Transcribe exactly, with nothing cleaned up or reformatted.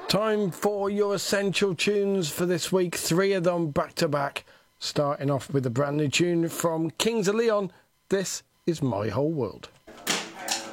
Time for your essential tunes for this week. Three of them back to back. Starting off with a brand new tune from Kings of Leon. This is My Whole World.